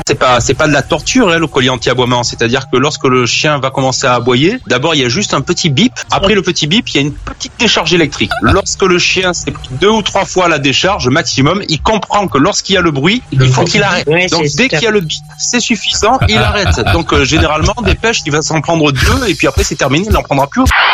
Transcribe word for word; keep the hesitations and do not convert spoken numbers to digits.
C'est pas, c'est pas de la torture, hein, le collier anti-aboiement. C'est-à-dire que lorsque le chien va commencer à aboyer, d'abord il y a juste un petit bip. Après le petit bip, il y a une petite décharge électrique. Lorsque le chien s'est pris deux ou trois fois la décharge maximum, il comprend que lorsqu'il y a le bruit, il faut qu'il arrête. Oui, Donc dès qu'il y a le bip, c'est suffisant, il arrête. Donc euh, généralement des pêches, il va s'en prendre deux et puis après c'est terminé, il n'en prendra plus.